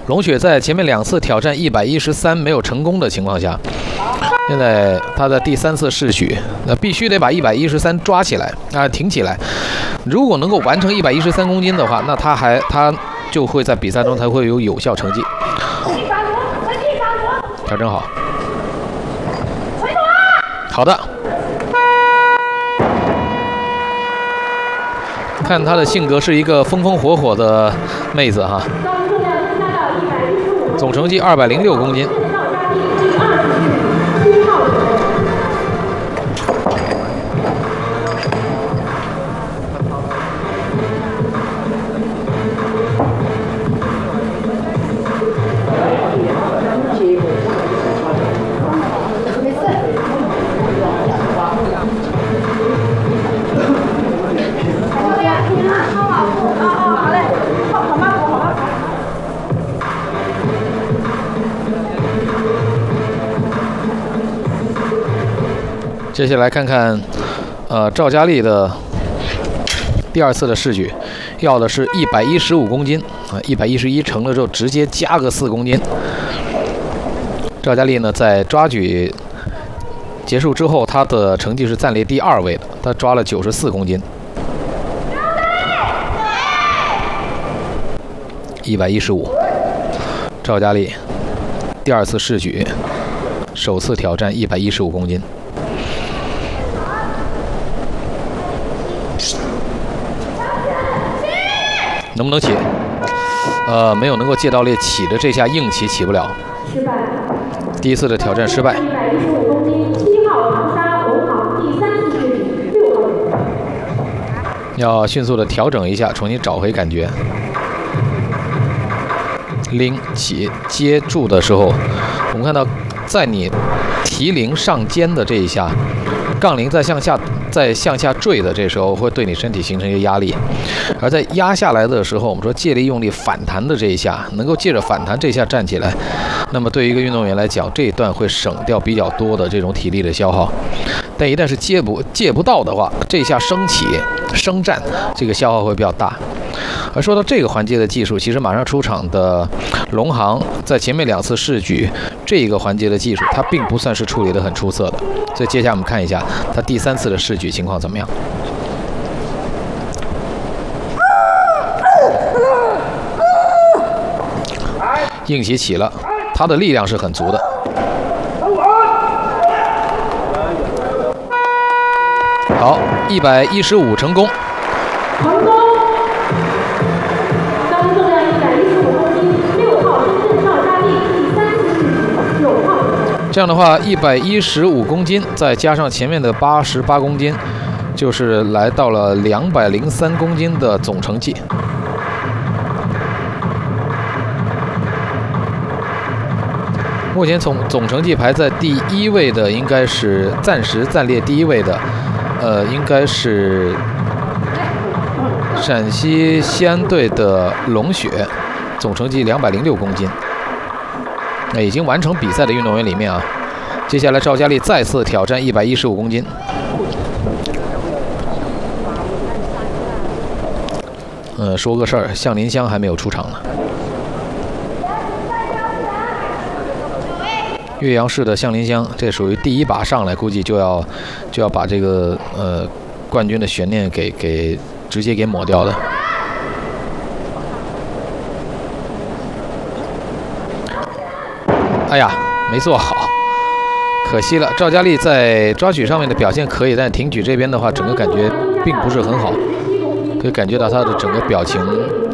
龙雪在前面2次挑战113没有成功的情况下，现在他的第3次试举，那必须得把113抓起来啊，挺起来。如果能够完成113公斤的话，那他就会在比赛中才会有效成绩。调整好，好的。看她的性格是一个风风火火的妹子哈。总成绩206公斤。接下来看看，赵佳丽的第2次的试举，要的是115公斤啊，111成了之后直接加个4公斤。赵佳丽呢，在抓举结束之后，她的成绩是暂列第2位的，她抓了94公斤。115，赵佳丽第2次试举，首次挑战115公斤。能不能起？没有能够借到列起的这下硬起，起不了。失败。第1次的挑战失败。115公斤，7号长沙龙航第3次试举6号人。要迅速的调整一下，重新找回感觉。拎起接住的时候，我们看到，在你提铃上肩的这一下，杠铃在向下坠的这时候，会对你身体形成一个压力。而在压下来的时候，我们说借力用力反弹的这一下，能够借着反弹这一下站起来，那么对于一个运动员来讲，这一段会省掉比较多的这种体力的消耗。但一旦是借不到的话，这一下升起升站，这个消耗会比较大。而说到这个环节的技术，其实马上出场的龙航在前面2次试举这个环节的技术，它并不算是处理得很出色的。所以接下来我们看一下他第3次的试举情况怎么样。硬起起了，他的力量是很足的。好，115成功。成功。当重量115公斤，6号深圳赵佳丽第3次试举9号。这样的话，115公斤再加上前面的88公斤，就是来到了203公斤的总成绩。目前总成绩排在第1位的，应该是暂时暂列第1位的，应该是陕西西安队的龙雪，总成绩206公斤。那已经完成比赛的运动员里面啊，接下来赵佳丽再次挑战115公斤。说个事儿，向林香还没有出场呢。岳阳市的向林香，这属于第1把上来，估计就要把这个冠军的悬念给直接给抹掉的。哎呀，没做好，可惜了。赵佳丽在抓举上面的表现可以，但挺举这边的话，整个感觉并不是很好，可以感觉到她的整个表情